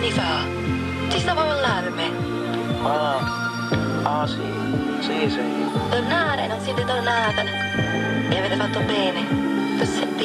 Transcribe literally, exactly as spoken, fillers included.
anni fa. Ti stavo all'allarme. Ah, ah sì, sì, sì. Tornare, non siete tornata. Mi avete fatto bene. L'ho sentito.